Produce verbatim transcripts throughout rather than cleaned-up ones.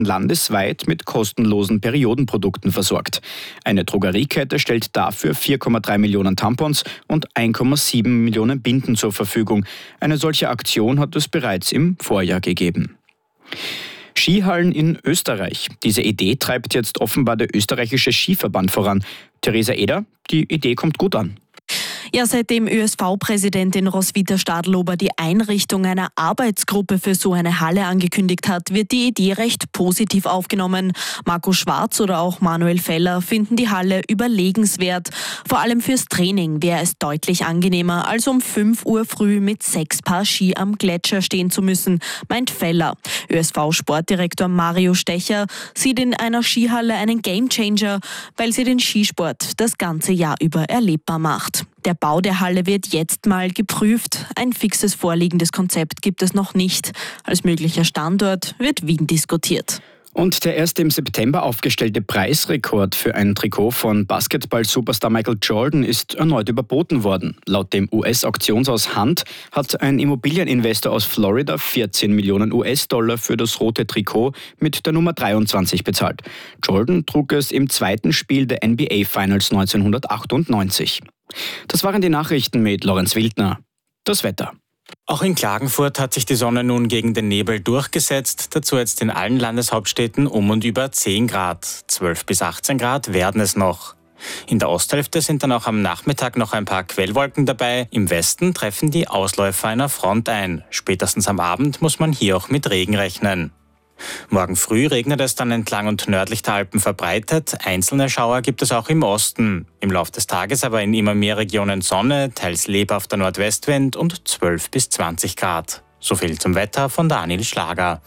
landesweit mit kostenlosen Periodenprodukten versorgt. Eine Drogeriekette stellt dafür vier Komma drei Millionen Tampons und eins Komma sieben Millionen Binden zur Verfügung. Eine solche Aktion hat es bereits im Vorjahr gegeben. Skihallen in Österreich. Diese Idee treibt jetzt offenbar der österreichische Skiverband voran. Theresa Eder, die Idee kommt gut an. Ja, seitdem Ö S V-Präsidentin Roswitha Stadlober die Einrichtung einer Arbeitsgruppe für so eine Halle angekündigt hat, wird die Idee recht positiv aufgenommen. Marco Schwarz oder auch Manuel Feller finden die Halle überlegenswert. Vor allem fürs Training wäre es deutlich angenehmer, als um fünf Uhr früh mit sechs Paar Ski am Gletscher stehen zu müssen, meint Feller. Ö S V-Sportdirektor Mario Stecher sieht in einer Skihalle einen Gamechanger, weil sie den Skisport das ganze Jahr über erlebbar macht. Der Bau der Halle wird jetzt mal geprüft. Ein fixes vorliegendes Konzept gibt es noch nicht. Als möglicher Standort wird Wien diskutiert. Und der erst im September aufgestellte Preisrekord für ein Trikot von Basketball-Superstar Michael Jordan ist erneut überboten worden. Laut dem U S-Auktionshaus Hunt hat ein Immobilieninvestor aus Florida vierzehn Millionen U S-Dollar für das rote Trikot mit der Nummer dreiundzwanzig bezahlt. Jordan trug es im zweiten Spiel der N B A-Finals neunzehnhundertachtundneunzig. Das waren die Nachrichten mit Lorenz Wildner. Das Wetter. Auch in Klagenfurt hat sich die Sonne nun gegen den Nebel durchgesetzt. Dazu jetzt in allen Landeshauptstädten um und über zehn Grad. zwölf bis achtzehn Grad werden es noch. In der Osthälfte sind dann auch am Nachmittag noch ein paar Quellwolken dabei. Im Westen treffen die Ausläufer einer Front ein. Spätestens am Abend muss man hier auch mit Regen rechnen. Morgen früh regnet es dann entlang und nördlich der Alpen verbreitet. Einzelne Schauer gibt es auch im Osten. Im Laufe des Tages aber in immer mehr Regionen Sonne, teils lebhafter Nordwestwind und zwölf bis zwanzig Grad. So viel zum Wetter von Daniel Schlager.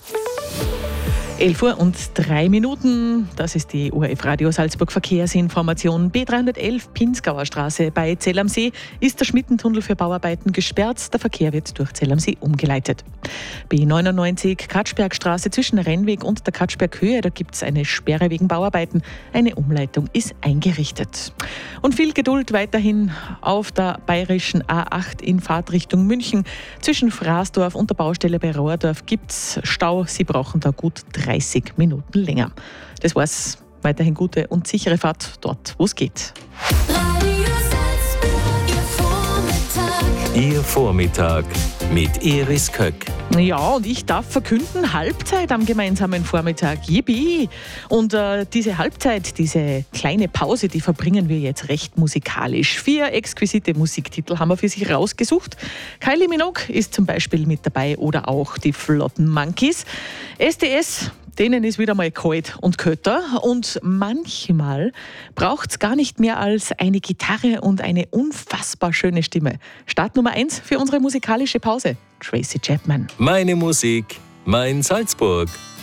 elf Uhr und drei Minuten, das ist die O R F Radio Salzburg Verkehrsinformation. B dreihundertelf Pinzgauer Straße bei Zell am See ist der Schmittentunnel für Bauarbeiten gesperrt. Der Verkehr wird durch Zell am See umgeleitet. B neunundneunzig Katschbergstraße zwischen Rennweg und der Katschberghöhe, da gibt es eine Sperre wegen Bauarbeiten. Eine Umleitung ist eingerichtet. Und viel Geduld weiterhin auf der bayerischen A acht in Fahrtrichtung München. Zwischen Fraßdorf und der Baustelle bei Rohrdorf gibt es Stau. Sie brauchen da gut dreißig Minuten länger. Das war's. Weiterhin gute und sichere Fahrt dort, wo es geht. Ihr Vormittag mit Iris Köck. Ja, und ich darf verkünden, Halbzeit am gemeinsamen Vormittag. Yippie! Und äh, diese Halbzeit, diese kleine Pause, die verbringen wir jetzt recht musikalisch. Vier exquisite Musiktitel haben wir für Sie rausgesucht. Kylie Minogue ist zum Beispiel mit dabei oder auch die Flotten Monkeys. S D S, denen ist wieder mal kalt und kälter. Und manchmal braucht es gar nicht mehr als eine Gitarre und eine unfassbar schöne Stimme. Start Nummer eins für unsere musikalische Pause. Tracy Chapman. Meine Musik, mein Salzburg.